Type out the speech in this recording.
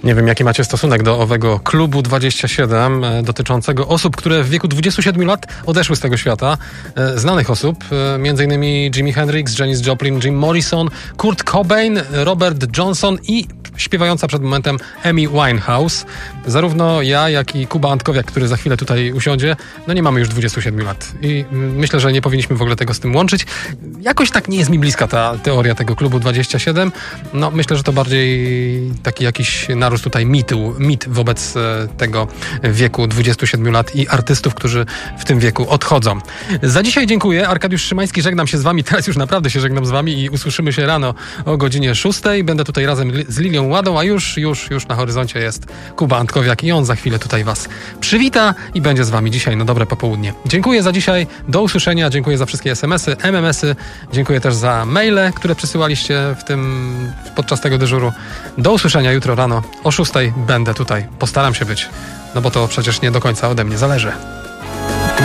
Nie wiem, jaki macie stosunek do owego klubu 27 dotyczącego osób, które w wieku 27 lat odeszły z tego świata. Znanych osób, m.in. Jimi Hendrix, Janis Joplin, Jim Morrison, Kurt Cobain, Robert Johnson i śpiewająca przed momentem Amy Winehouse. Zarówno ja, jak i Kuba Antkowiak, który za chwilę tutaj usiądzie, no nie mamy już 27 lat. I myślę, że nie powinniśmy w ogóle tego z tym łączyć. Jakoś tak nie jest mi bliska ta teoria tego klubu 27. No myślę, że to bardziej taki jakiś narósł tutaj mit wobec tego wieku 27 lat i artystów, którzy w tym wieku odchodzą. Za dzisiaj dziękuję. Arkadiusz Szymański, żegnam się z wami. Teraz już naprawdę się żegnam z wami i usłyszymy się rano o godzinie 6. Będę tutaj razem z Lilią Ładą, a już na horyzoncie jest Kuba Antkowiak i on za chwilę tutaj was przywita i będzie z wami dzisiaj na dobre popołudnie. Dziękuję za dzisiaj. Do usłyszenia. Dziękuję za wszystkie SMS-y, MMS-y. Dziękuję też za maile, które przysyłaliście podczas tego dyżuru. Do usłyszenia jutro rano o 6 będę tutaj. Postaram się być, no bo to przecież nie do końca ode mnie zależy.